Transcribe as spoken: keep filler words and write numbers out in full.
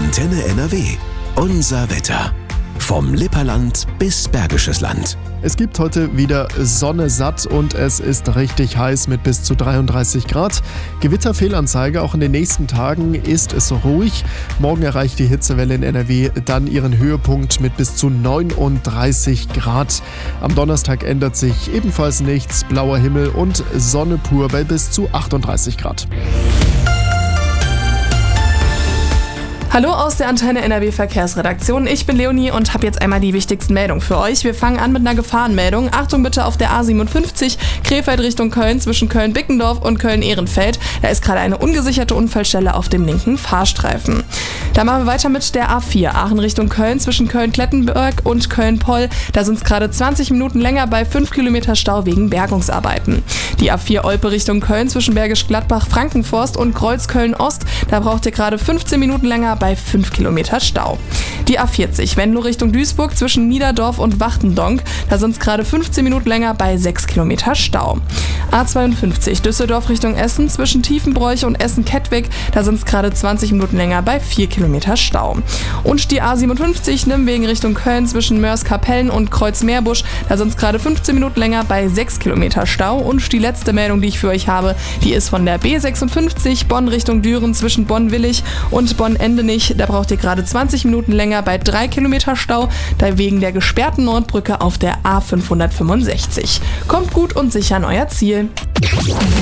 Antenne N R W. Unser Wetter. Vom Lipperland bis Bergisches Land. Es gibt heute wieder Sonne satt und es ist richtig heiß mit bis zu dreiunddreißig Grad. Gewitterfehlanzeige, auch in den nächsten Tagen ist es ruhig. Morgen erreicht die Hitzewelle in N R W dann ihren Höhepunkt mit bis zu neununddreißig Grad. Am Donnerstag ändert sich ebenfalls nichts, blauer Himmel und Sonne pur bei bis zu achtunddreißig Grad. Hallo aus der Antenne N R W Verkehrsredaktion. Ich bin Leonie und habe jetzt einmal die wichtigsten Meldungen für euch. Wir fangen an mit einer Gefahrenmeldung. Achtung bitte auf der A siebenundfünfzig, Krefeld Richtung Köln, zwischen Köln-Bickendorf und Köln-Ehrenfeld. Da ist gerade eine ungesicherte Unfallstelle auf dem linken Fahrstreifen. Dann machen wir weiter mit der A vier, Aachen Richtung Köln, zwischen Köln-Klettenberg und Köln-Poll. Da sind es gerade zwanzig Minuten länger bei fünf Kilometer Stau wegen Bergungsarbeiten. Die A vier Olpe Richtung Köln, zwischen Bergisch Gladbach, Frankenforst und Kreuzköln-Ost. Da braucht ihr gerade fünfzehn Minuten länger bei fünf Kilometer Stau. Die A vierzig, Venlo Richtung Duisburg, zwischen Niederdorf und Wachtendonk. Da sind es gerade fünfzehn Minuten länger bei sechs Kilometer Stau. A zweiundfünfzig, Düsseldorf Richtung Essen, zwischen Tiefenbräuch und Essen-Kettwig. Da sind es gerade zwanzig Minuten länger bei vier Kilometer Stau. Und die A siebenundfünfzig, Nimwegen Richtung Köln, zwischen Mörs-Kapellen und Kreuz-Meerbusch. Da sind es gerade fünfzehn Minuten länger bei sechs Kilometer Stau. Und die letzte Meldung, die ich für euch habe, die ist von der B sechsundfünfzig, Bonn Richtung Düren, zwischen Bonn-Willig und Bonn-Endenich. Da braucht ihr gerade zwanzig Minuten länger bei drei Kilometer Stau, da wegen der gesperrten Nordbrücke auf der A fünfhundertfünfundsechzig. Kommt gut und sicher an euer Ziel.